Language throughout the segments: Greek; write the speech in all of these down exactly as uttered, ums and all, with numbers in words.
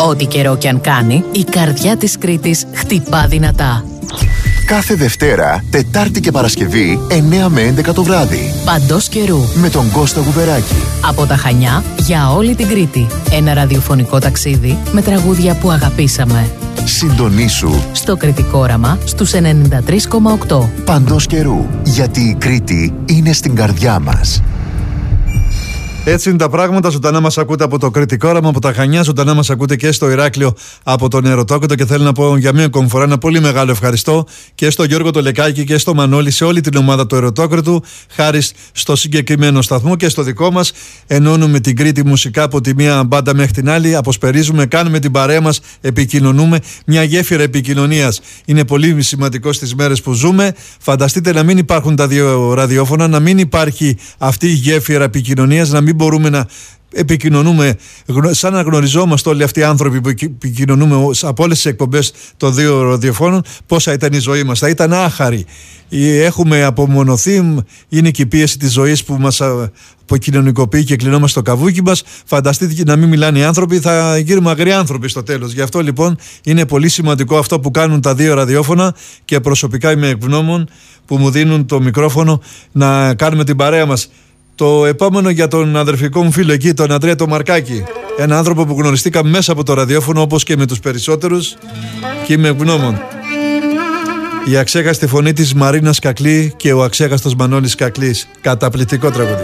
Ό,τι καιρό κι αν κάνει, η καρδιά της Κρήτης χτυπά δυνατά. Κάθε Δευτέρα, Τετάρτη και Παρασκευή, εννιά με έντεκα το βράδυ. Παντός καιρού. Με τον Κώστα Γουβεράκη. Από τα Χανιά για όλη την Κρήτη. Ένα ραδιοφωνικό ταξίδι με τραγούδια που αγαπήσαμε. Συντονίσου στο Κρητικό Όραμα στους ενενήντα τρία κόμμα οκτώ. Παντός καιρού. Γιατί η Κρήτη είναι στην καρδιά μας. Έτσι είναι τα πράγματα. Ζωντανά μας ακούτε από το Κρητικό Όραμα, από τα Χανιά. Ζωντανά μας ακούτε και στο Ηράκλειο από τον Νεροτόκοτο. Και θέλω να πω για μία ακόμη φορά ένα πολύ μεγάλο ευχαριστώ και στο Γιώργο το Λεκάκη και στο Μανώλη, σε όλη την ομάδα του Ερωτόκριτου. Χάρη στο συγκεκριμένο σταθμό και στο δικό μας. Ενώνουμε την Κρήτη μουσικά από τη μία μπάντα μέχρι την άλλη. Αποσπερίζουμε, κάνουμε την παρέα μας, επικοινωνούμε. Μια γέφυρα επικοινωνίας είναι πολύ σημαντικό στις μέρες που ζούμε. Φανταστείτε να μην υπάρχουν τα δύο ραδιόφωνα, να μην υπάρχει αυτή η γέφυρα επικοινωνίας, να μην μπορούμε να επικοινωνούμε σαν να γνωριζόμαστε όλοι αυτοί οι άνθρωποι που επικοινωνούμε από όλες τις εκπομπές των δύο ραδιοφώνων. Πόσα ήταν η ζωή μας, θα ήταν άχαρη. Έχουμε απομονωθεί, είναι και η πίεση της ζωής που μας αποκοινωνικοποιεί και κλεινόμαστε στο καβούκι μας. Φανταστείτε να μην μιλάνε οι άνθρωποι, θα γίνουμε αγριοί άνθρωποι στο τέλος. Γι' αυτό λοιπόν είναι πολύ σημαντικό αυτό που κάνουν τα δύο ραδιόφωνα και προσωπικά είμαι ευγνώμων που μου δίνουν το μικρόφωνο να κάνουμε την παρέα μας. Το επόμενο για τον αδερφικό μου φίλο εκεί, τον Ανδρέα το Μαρκάκη. Ένα άνθρωπο που γνωριστήκαμε μέσα από το ραδιόφωνο, όπως και με τους περισσότερους, και είμαι ευγνώμων. Η αξέχαστη φωνή της Μαρίνας Κακλή και ο αξέχαστος Μανώλης Κακλής. Καταπληκτικό τραγούδι.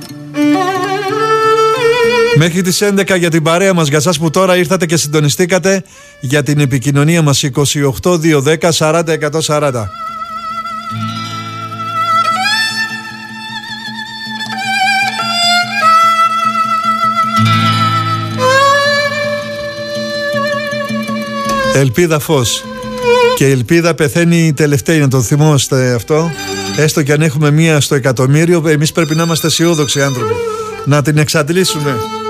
Μέχρι τις έντεκα για την παρέα μας, για σας που τώρα ήρθατε και συντονιστήκατε για την επικοινωνία μας. Είκοσι οκτώ δύο δέκα σαράντα εκατόν σαράντα. Ελπίδα φως. Και η ελπίδα πεθαίνει τελευταία, να το θυμόστε αυτό. Έστω και αν έχουμε μία στο εκατομμύριο, εμείς πρέπει να είμαστε αισιόδοξοι άνθρωποι. Να την εξαντλήσουμε.